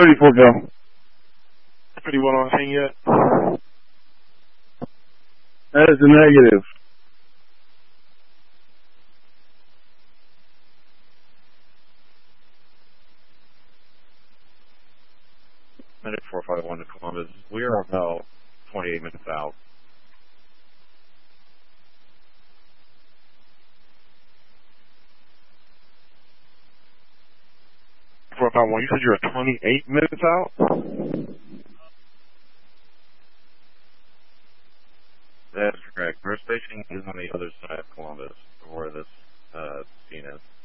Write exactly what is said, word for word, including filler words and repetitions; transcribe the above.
thirty-four go. Pretty well on hang yet? That is a negative. Minute four five one to Columbus. We are about twenty-eight minutes out. four five one, you said you're twenty-eight minutes out? That's correct. Our station is on the other side of Columbus, where this uh, scene is.